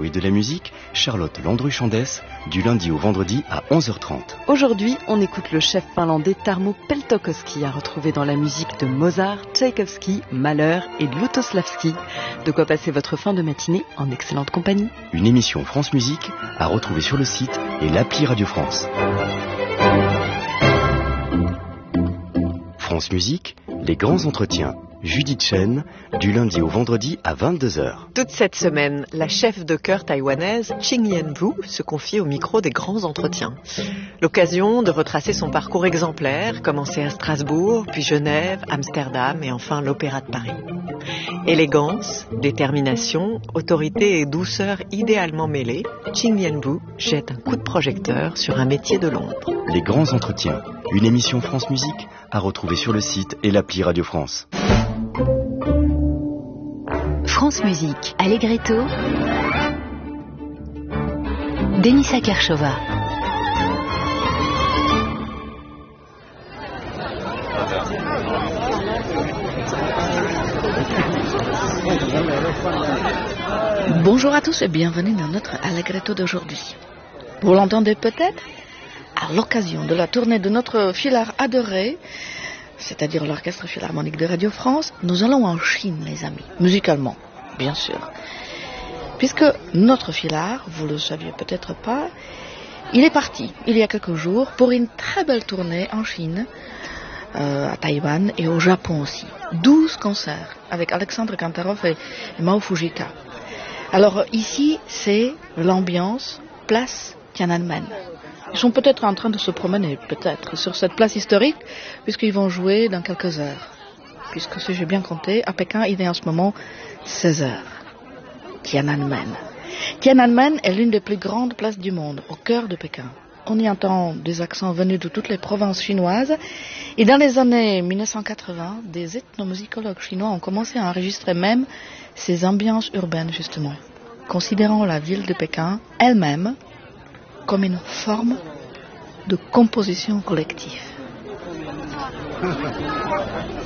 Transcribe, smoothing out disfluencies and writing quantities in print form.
bruit de la musique, Charlotte Landru-Chandès, du lundi au vendredi à 11h30. Aujourd'hui, on écoute le chef finlandais Tarmo Peltokoski à retrouver dans la musique de Mozart, Tchaïkovski, Mahler et Lutosławski. De quoi passer votre fin de matinée en excellente compagnie. Une émission France Musique à retrouver sur le site et l'appli Radio France. France Musique, les grands entretiens. Judith Chen, du lundi au vendredi à 22h. Toute cette semaine, la chef de chœur taïwanaise Ching Yen-Vu se confie au micro des grands entretiens. L'occasion de retracer son parcours exemplaire, commencé à Strasbourg, puis Genève, Amsterdam et enfin l'Opéra de Paris. Élégance, détermination, autorité et douceur idéalement mêlées, Ching Yen-Vu jette un coup de projecteur sur un métier de l'ombre. Les grands entretiens, une émission France Musique à retrouver sur le site et l'appli Radio France. France Musique, Allegretto, Denisa Kershova. Bonjour à tous et bienvenue dans notre Allegretto d'aujourd'hui. Vous l'entendez peut-être ? À l'occasion de la tournée de notre filard adoré, c'est-à-dire l'Orchestre Philharmonique de Radio France, nous allons en Chine, les amis, musicalement, bien sûr. Puisque notre filard, vous le saviez peut-être pas, il est parti, il y a quelques jours, pour une très belle tournée en Chine, à Taïwan et au Japon aussi. 12 concerts avec Alexandre Kantarov et Mao Fujika. Alors ici, c'est l'ambiance place Tiananmen. Ils sont peut-être en train de se promener, peut-être, sur cette place historique, puisqu'ils vont jouer dans quelques heures. Puisque, si j'ai bien compté, à Pékin, il est en ce moment 16 heures. Tiananmen. Tiananmen est l'une des plus grandes places du monde, au cœur de Pékin. On y entend des accents venus de toutes les provinces chinoises. Et dans les années 1980, des ethnomusicologues chinois ont commencé à enregistrer même ces ambiances urbaines, justement, considérant la ville de Pékin elle-même comme une forme de composition collective.